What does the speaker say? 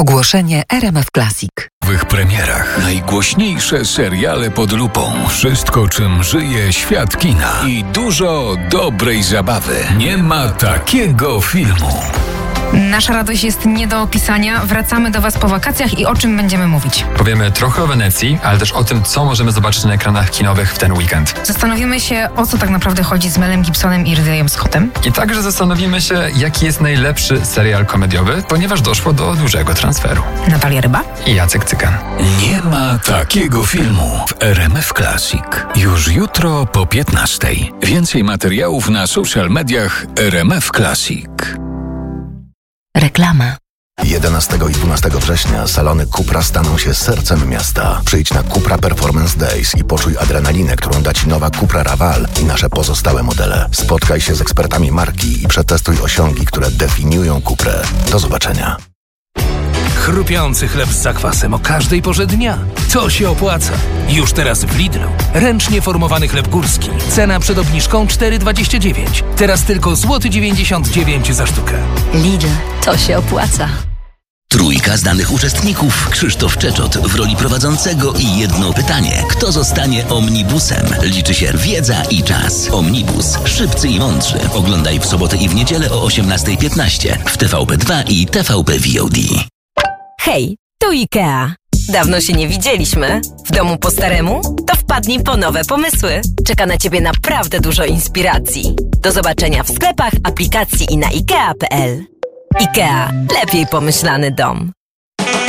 Ogłoszenie RMF Classic. W ich premierach najgłośniejsze seriale pod lupą. Wszystko, czym żyje świat kina. I dużo dobrej zabawy. Nie ma takiego filmu. Nasza radość jest nie do opisania. Wracamy do Was po wakacjach i o czym będziemy mówić? Powiemy trochę o Wenecji, ale też o tym, co możemy zobaczyć na ekranach kinowych w ten weekend. Zastanowimy się, o co tak naprawdę chodzi z Melem Gibsonem i Ridleyem Scottem. I także zastanowimy się, jaki jest najlepszy serial komediowy, ponieważ doszło do dużego transferu. Natalia Ryba I Jacek Cygan. Nie ma takiego filmu w RMF Classic. Już jutro po 15:00. Więcej materiałów na social mediach RMF Classic. Reklama. 11 i 12 września salony Cupra staną się sercem miasta. Przyjdź na Cupra Performance Days i poczuj adrenalinę, którą da Ci nowa Cupra Raval i nasze pozostałe modele. Spotkaj się z ekspertami marki i przetestuj osiągi, które definiują Cuprę. Do zobaczenia. Chrupiący chleb z zakwasem o każdej porze dnia. To się opłaca. Już teraz w Lidlu. Ręcznie formowany chleb górski. Cena przed obniżką 4,29. Teraz tylko złoty 99 za sztukę. Lidl. To się opłaca. Trójka znanych uczestników. Krzysztof Czeczot w roli prowadzącego i jedno pytanie. Kto zostanie omnibusem? Liczy się wiedza i czas. Omnibus. Szybcy i mądrzy. Oglądaj w sobotę i w niedzielę o 18:15 w TVP2 i TVP VOD. Hej, tu IKEA. Dawno się nie widzieliśmy. W domu po staremu? To wpadnij po nowe pomysły. Czeka na Ciebie naprawdę dużo inspiracji. Do zobaczenia w sklepach, aplikacji i na IKEA.pl. IKEA. Lepiej pomyślany dom.